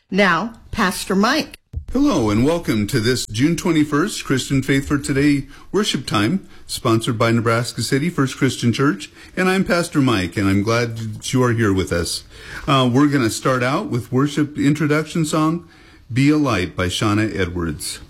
Now, Pastor Mike. Hello and welcome to this June 21st Christian Faith for Today worship time, sponsored by Nebraska City First Christian Church. And I'm Pastor Mike, and I'm glad that you are here with us. We're going to start out with worship introduction song, Be a Light by Shauna Edwards.